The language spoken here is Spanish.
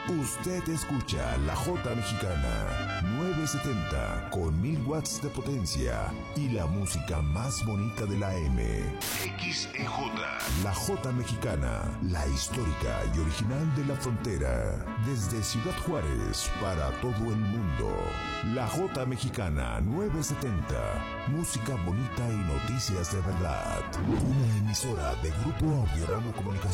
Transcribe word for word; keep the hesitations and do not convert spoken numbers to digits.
Usted escucha la Jota Mexicana nueve setenta con mil watts de potencia y la música más bonita de la M. X E J. La Jota Mexicana, la histórica y original de la frontera. Desde Ciudad Juárez para todo el mundo. La Jota Mexicana nueve setenta. Música bonita y noticias de verdad. Una emisora de Grupo Audio Ramo Comunicación.